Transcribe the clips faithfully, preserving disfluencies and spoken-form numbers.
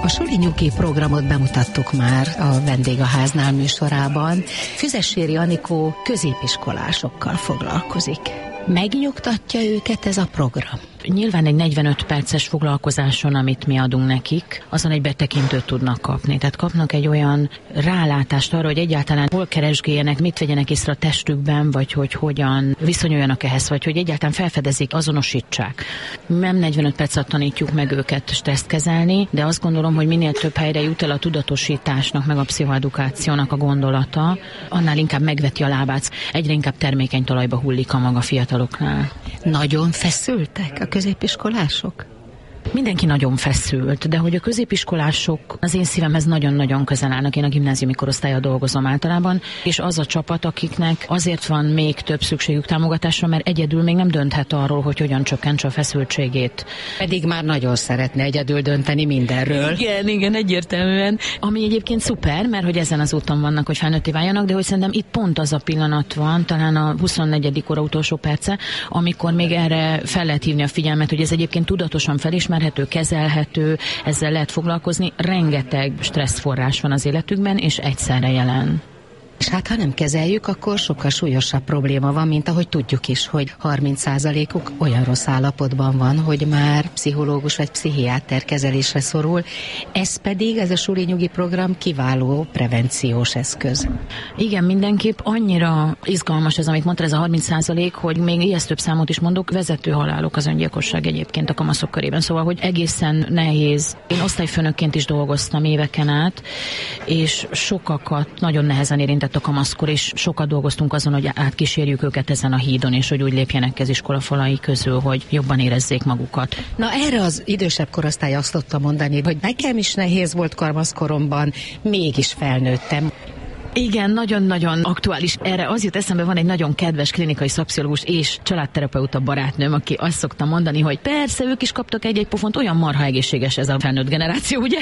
A Suli Nyugi programot bemutattuk már a Vendégháznál műsorában. Füzesséri Anikó középiskolásokkal foglalkozik. Megnyugtatja őket ez a program? Nyilván egy negyvenöt perces foglalkozáson, amit mi adunk nekik, azon egy betekintőt tudnak kapni. Tehát kapnak egy olyan rálátást arra, hogy egyáltalán hol keresgéljenek, mit vegyenek észre a testükben, vagy hogy hogyan viszonyuljanak ehhez, vagy hogy egyáltalán felfedezik, azonosítsák. Nem negyvenöt percet tanítjuk meg őket stresszt kezelni, de azt gondolom, hogy minél több helyre jut el a tudatosításnak, meg a pszichoedukációnak a gondolata, annál inkább megveti a lábát. Egyre inkább termékeny talajba hullik a maga fiataloknál. Nagyon feszültek a középiskolások? Mindenki nagyon feszült, de hogy a középiskolások az én szívemhez nagyon-nagyon közel állnak. Én a gimnáziumi korosztállyal dolgozom általában, és az a csapat, akiknek azért van még több szükségük támogatásra, mert egyedül még nem dönthet arról, hogy hogyan csökkentse a feszültségét. Pedig már nagyon szeretne egyedül dönteni mindenről. Igen, igen, egyértelműen. Ami egyébként szuper, mert hogy ezen az úton vannak, hogy felnőtté váljanak, de hogy szerintem itt pont az a pillanat van, talán a huszonnegyedik óra utolsó perce, amikor még erre fel lehet hívni a figyelmet, hogy ez egyébként tudatosan felismer, kezelhető, ezzel lehet foglalkozni. Rengeteg stresszforrás van az életükben, és egyszerre jelen. És hát ha nem kezeljük, akkor sokkal súlyosabb probléma van, mint ahogy tudjuk is, hogy harminc százalékuk olyan rossz állapotban van, hogy már pszichológus vagy pszichiáter kezelésre szorul. Ez pedig, ez a Suli Nyugi program kiváló prevenciós eszköz. Igen, mindenképp annyira izgalmas ez, amit mondta, ez a harminc százalék, hogy még ijesztőbb számot is mondok, vezető halálok az öngyilkosság egyébként a kamaszok körében. Szóval, hogy egészen nehéz. Én osztályfőnökként is dolgoztam éveken át, és sokakat nagyon nehezen érintett a kamaszkor, és sokat dolgoztunk azon, hogy átkísérjük őket ezen a hídon, és hogy úgy lépjenek az iskola falai közül, hogy jobban érezzék magukat. Na erre az idősebb korosztály azt tudta mondani, hogy nekem is nehéz volt kamaszkoromban, mégis felnőttem. Igen, nagyon-nagyon aktuális. Erre az jut eszembe, van egy nagyon kedves klinikai szakpszichológus és családterapeuta barátnőm, aki azt szokta mondani, hogy persze, ők is kaptak egy-egy pofont, olyan marha egészséges ez a felnőtt generáció, ugye?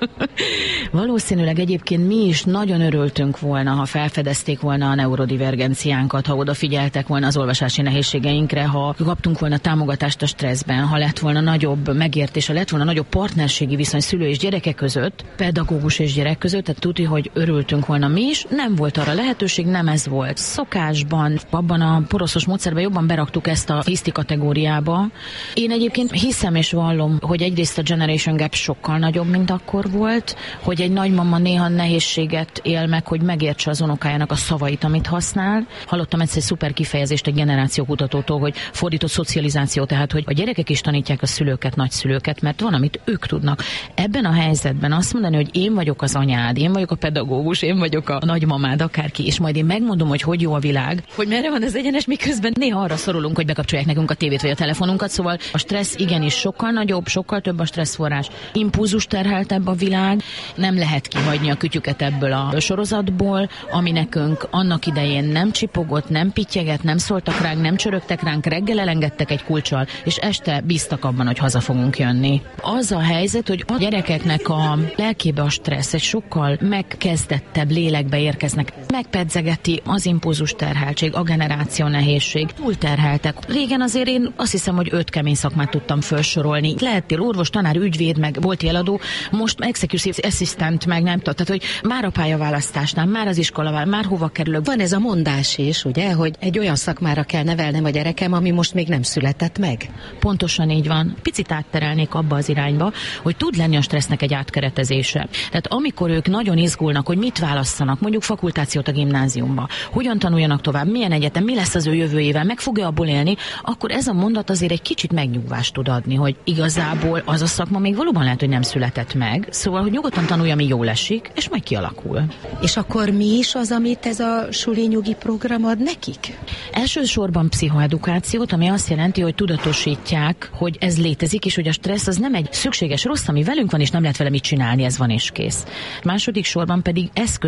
Valószínűleg egyébként mi is nagyon örültünk volna, ha felfedezték volna a neurodivergenciánkat, ha odafigyeltek volna az olvasási nehézségeinkre, ha kaptunk volna támogatást a stresszben, ha lett volna nagyobb megértés, ha lett volna nagyobb partnerségi viszony szülő és gyereke között, pedagógus és gyerek között, tehát tudja, hogy örültünk volna mi is. Nem volt arra lehetőség, nem ez volt. Szokásban, abban a poroszos módszerben jobban beraktuk ezt a hiszti kategóriába. Én egyébként hiszem és vallom, hogy egyrészt a generation gap sokkal nagyobb, mint akkor volt, hogy egy nagymama néha nehézséget él meg, hogy megértse az unokájának a szavait, amit használ. Hallottam egyszer egy szuper kifejezést egy generációkutatótól, hogy fordított szocializáció, tehát hogy a gyerekek is tanítják a szülőket, nagyszülőket, mert van, amit ők tudnak. Ebben a helyzetben azt mondani, hogy én vagyok az anyád, én vagyok a pedagógus, én vagyok a nagymamád, akárki, és majd én megmondom, hogy hogy jó a világ, hogy merre van az egyenes, miközben néha arra szorulunk, hogy bekapcsolják nekünk a tévét vagy a telefonunkat, szóval a stressz igenis sokkal nagyobb, sokkal több a stresszforrás, impulzus terheltebb a világ, nem lehet kihagyni a kütyüket ebből a sorozatból, ami nekünk annak idején nem csipogott, nem pittyeget, nem szóltak ránk, nem csörögtek ránk, reggel elengedtek egy kulccsal, és este bíztak abban, hogy haza fogunk jönni. Az a helyzet, hogy a gyerekeknek a lelkébe a stressz egy sokkal megkezdettebb lélekbe érkeznek. Megpedzegeti az impulzus terheltség, a generáció nehézség. Túlterheltek. Régen azért én azt hiszem, hogy öt kemény szakmát tudtam felsorolni. Lehettél orvos, tanár, ügyvéd, meg volti eladó, most executive assistant, meg nem tudom. Tehát, hogy már a pályaválasztásnál, már az iskolavál, már hova kerülök. Van ez a mondás is, ugye, hogy egy olyan szakmára kell nevelnem a gyerekem, ami most még nem született meg. Pontosan így van. Picit átterelnék abba az irányba, hogy tud lenni a stressznek egy átkeretezése. Tehát amikor ők nagyon izgulnak, hogy mit válasszanak, mondjuk fakultációt a gimnáziumba, hogyan tanuljanak tovább, milyen egyetem, mi lesz az ő jövőjével, meg fogja abból élni, akkor ez a mondat azért egy kicsit megnyugvást tud adni, hogy igazából az a szakma még valóban lehet, hogy nem született meg, szóval, hogy nyugodtan tanulja, ami jól esik, és majd kialakul. És akkor mi is az, amit ez a Suli Nyugi program ad nekik? Elsősorban pszichoedukációt, ami azt jelenti, hogy tudatosítják, hogy ez létezik, és hogy a stressz az nem egy szükséges rossz, ami velünk van, és nem lehet vele mit csinálni, ez van és kész. Második sorban pedig eszközöket,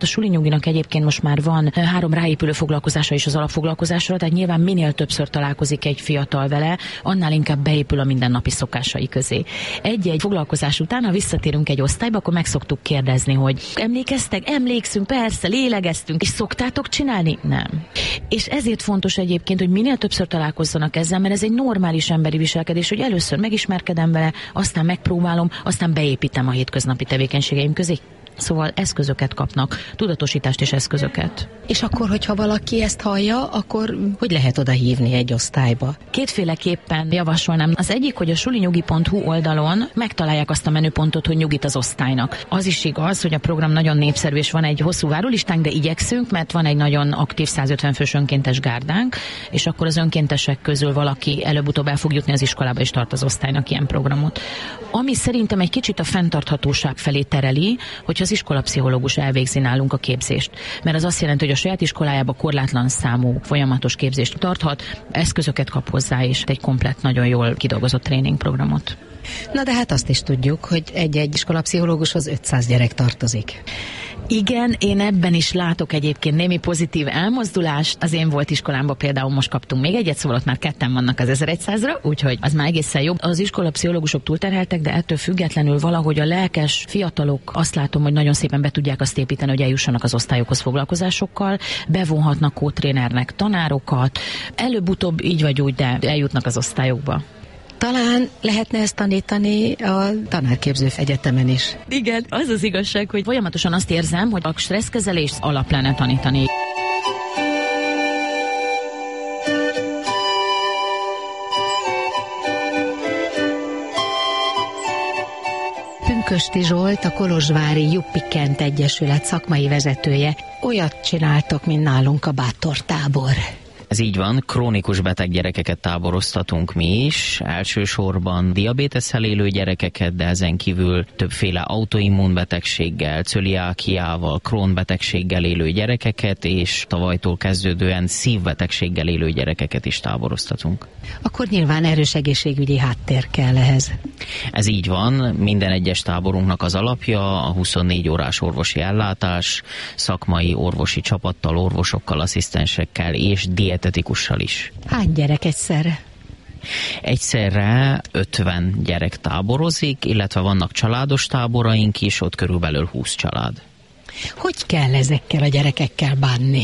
a suli nyuginak egyébként most már van három ráépülő foglalkozása is az alapfoglalkozásra, tehát nyilván minél többször találkozik egy fiatal vele, annál inkább beépül a mindennapi szokásai közé. Egy-egy foglalkozás után, ha visszatérünk egy osztályba, akkor meg szoktuk kérdezni, hogy emlékeztek? Emlékszünk, persze, lélegeztünk, és szoktátok csinálni? Nem. És ezért fontos egyébként, hogy minél többször találkozzanak ezzel, mert ez egy normális emberi viselkedés, hogy először megismerkedem vele, aztán megpróbálom, aztán beépítem a hétköznapi tevékenységeim közé. Szóval eszközöket kapnak, tudatosítást és eszközöket. És akkor, hogyha valaki ezt hallja, akkor hogy lehet oda hívni egy osztályba? Kétféleképpen javasolnám. Az egyik, hogy a sulinyugi pont hu oldalon megtalálják azt a menüpontot, hogy nyugit az osztálynak. Az is igaz, hogy a program nagyon népszerű, és van egy hosszú várólistánk, de igyekszünk, mert van egy nagyon aktív százötven fős önkéntes gárdánk, és akkor az önkéntesek közül valaki előbb-utóbb el fog jutni az iskolába, és tart az osztálynak ilyen programot. Ami szerintem egy kicsit a fenntarthatóság felé tereli, hogy az iskolapszichológus elvégzi nálunk a képzést. Mert az azt jelenti, hogy a saját iskolájába korlátlan számú folyamatos képzést tarthat, eszközöket kap hozzá, és egy komplett, nagyon jól kidolgozott tréningprogramot. Na de hát azt is tudjuk, hogy egy-egy iskolapszichológushoz ötszáz gyerek tartozik. Igen, én ebben is látok egyébként némi pozitív elmozdulást. Az én volt iskolámban például most kaptunk még egyet, szóval ott már ketten vannak az ezerszázra, úgyhogy az már egészen jobb. Az iskolapszichológusok túlterheltek, de ettől függetlenül valahogy a lelkes fiatalok, azt látom, hogy nagyon szépen be tudják azt építeni, hogy eljussanak az osztályokhoz foglalkozásokkal, bevonhatnak kótrénernek tanárokat, előbb-utóbb így vagy úgy, de eljutnak az osztályokba. Talán lehetne ezt tanítani a tanárképző egyetemen is. Igen, az az igazság, hogy folyamatosan azt érzem, hogy a stresszkezelést alap lenne tanítani. Pünkösdi Zsolt, a Kolozsvári Juppi Kent Egyesület szakmai vezetője. Olyat csináltok, mint nálunk a bátortábor. Ez így van, krónikus beteg gyerekeket táboroztatunk mi is, elsősorban diabétesszel élő gyerekeket, de ezen kívül többféle autoimmunbetegséggel, cöliákiával, Crohn betegséggel élő gyerekeket, és tavalytól kezdődően szívbetegséggel élő gyerekeket is táboroztatunk. Akkor nyilván erős egészségügyi háttér kell ehhez. Ez így van, minden egyes táborunknak az alapja a huszonnégy órás orvosi ellátás, szakmai orvosi csapattal, orvosokkal, asszisztensekkel és dietetikussal is. Hány gyerek egyszerre? Egyszerre ötven gyerek táborozik, illetve vannak családos táboraink is, ott körülbelül húsz család. Hogy kell ezekkel a gyerekekkel bánni?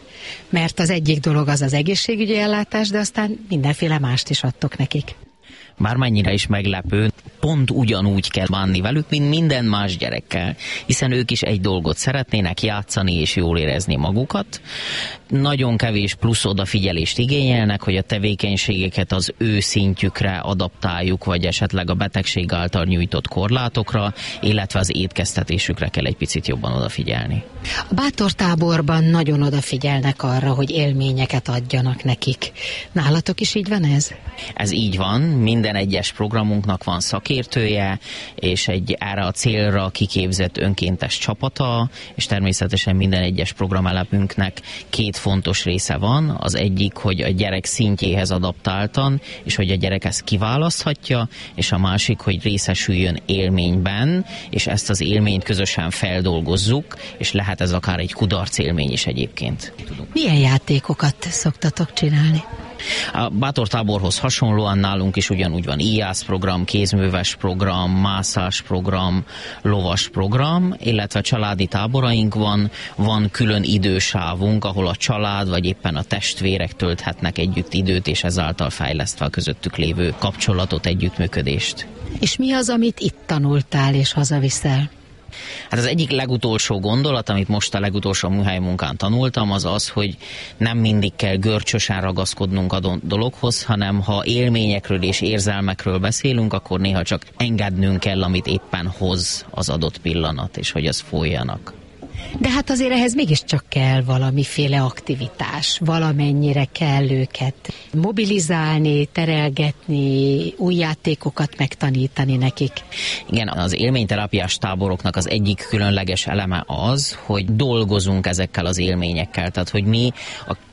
Mert az egyik dolog az az egészségügyi ellátás, de aztán mindenféle mást is adtok nekik. Bármennyire is meglepő, pont ugyanúgy kell bánni velük, mint minden más gyerekkel, hiszen ők is egy dolgot szeretnének, játszani és jól érezni magukat. Nagyon kevés plusz odafigyelést igényelnek, hogy a tevékenységeket az ő szintjükre adaptáljuk, vagy esetleg a betegség által nyújtott korlátokra, illetve az étkeztetésükre kell egy picit jobban odafigyelni. A bátortáborban nagyon odafigyelnek arra, hogy élményeket adjanak nekik. Nálatok is így van ez? Ez így van, minden egyes programunknak van szakértője, és egy erre a célra kiképzett önkéntes csapata, és természetesen minden egyes programelemünknek két fontos része van. Az egyik, hogy a gyerek szintjéhez adaptáltan, és hogy a gyerek ezt kiválaszthatja, és a másik, hogy részesüljön élményben, és ezt az élményt közösen feldolgozzuk, és lehet ez akár egy kudarc élmény is egyébként. Milyen játékokat szoktatok csinálni? A bátortáborhoz hasonlóan nálunk is ugyanúgy van í á es program, kézműves program, mászás program, lovas program, illetve családi táboraink van, van külön idősávunk, ahol a család vagy éppen a testvérek tölthetnek együtt időt, és ezáltal fejlesztve a közöttük lévő kapcsolatot, együttműködést. És mi az, amit itt tanultál és hazaviszel? Hát az egyik legutolsó gondolat, amit most a legutolsó műhely munkán tanultam, az az, hogy nem mindig kell görcsösen ragaszkodnunk a dologhoz, hanem ha élményekről és érzelmekről beszélünk, akkor néha csak engednünk kell, amit éppen hoz az adott pillanat, és hogy az folyjanak. De hát azért ehhez mégiscsak kell valamiféle aktivitás, valamennyire kell őket mobilizálni, terelgetni, új játékokat megtanítani nekik. Igen, az élményterápiás táboroknak az egyik különleges eleme az, hogy dolgozunk ezekkel az élményekkel, tehát hogy mi a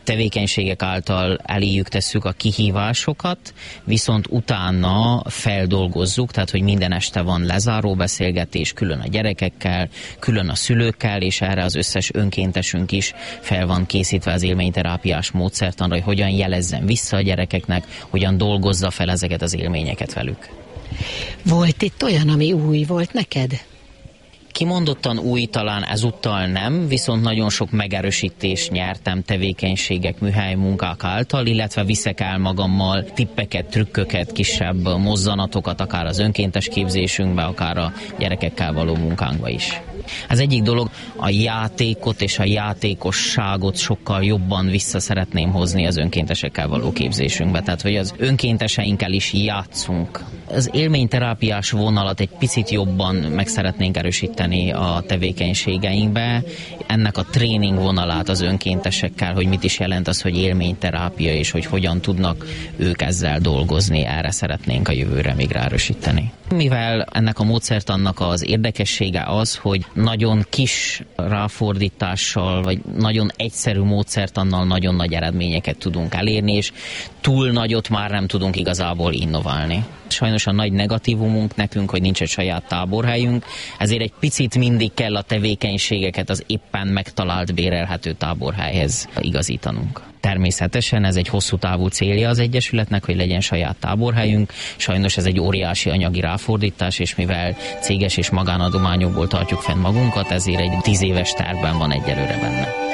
tevékenységek által eléjük tesszük a kihívásokat, viszont utána feldolgozzuk, tehát hogy minden este van lezáró beszélgetés, külön a gyerekekkel, külön a szülőkkel, és erre az összes önkéntesünk is fel van készítve az élményterápiás módszertanra, hogy hogyan jelezzen vissza a gyerekeknek, hogyan dolgozza fel ezeket az élményeket velük. Volt itt olyan, ami új volt neked? Kimondottan új talán ezúttal nem, viszont nagyon sok megerősítést nyertem tevékenységek, műhely munkák által, illetve viszek el magammal tippeket, trükköket, kisebb mozzanatokat, akár az önkéntes képzésünkbe, akár a gyerekekkel való munkánkba is. Az egyik dolog, a játékot és a játékosságot sokkal jobban vissza szeretném hozni az önkéntesekkel való képzésünkbe, tehát hogy az önkénteseinkkel is játszunk. Az élményterápiás vonalat egy picit jobban meg szeretnénk erősíteni a tevékenységeinkbe, ennek a tréning vonalát az önkéntesekkel, hogy mit is jelent az, hogy élményterápia, és hogy hogyan tudnak ők ezzel dolgozni, erre szeretnénk a jövőre még ráerősíteni. Mivel ennek a módszertannak az érdekessége az, hogy nagyon kis ráfordítással, vagy nagyon egyszerű módszertannal nagyon nagy eredményeket tudunk elérni, és túl nagyot már nem tudunk igazából innoválni. Sajnos a nagy negatívumunk nekünk, hogy nincs egy saját táborhelyünk, ezért egy picit mindig kell a tevékenységeket az éppen megtalált bérelhető táborhelyhez igazítanunk. Természetesen ez egy hosszú távú célja az Egyesületnek, hogy legyen saját táborhelyünk. Sajnos ez egy óriási anyagi ráfordítás, és mivel céges és magánadományokból tartjuk fenn magunkat, ezért egy tíz éves tervben van egyelőre benne.